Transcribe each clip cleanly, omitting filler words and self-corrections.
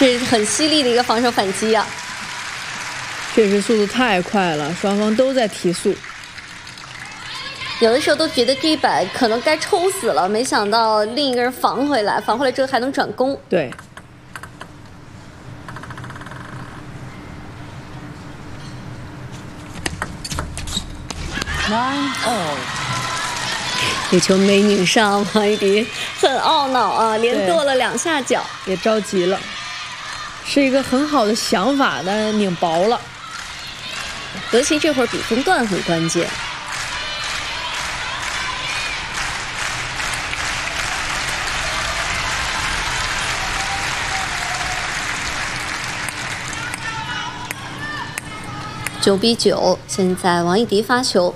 这是很犀利的一个防守反击啊！ 确实速度太快了，双方都在提速。 有的时候都觉得这一板可能该抽死了，没想到另一个人防回来，防回来之后还能转攻。 对。 这球没拧上，王一迪很懊恼啊，连跺了2下脚， 也着急了。是一个很好的想法，但拧薄了。 德齐这会儿比分段很关键。9比9，现在王一迪发球。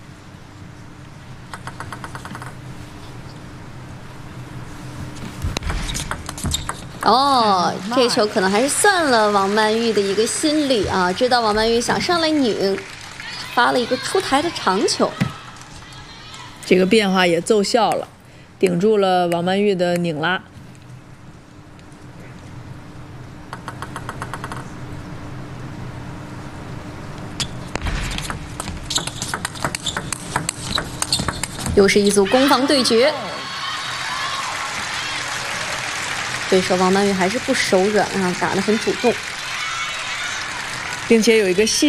哦，这球可能还是算了王曼玉的一个心理啊，知道王曼玉想上来拧，发了一个出台的长球。 这个变化也奏效了，顶住了王曼玉的拧拉。 又是一组攻防对决。 对手王曼玉还是不手软啊，打得很主动， 并且有一个细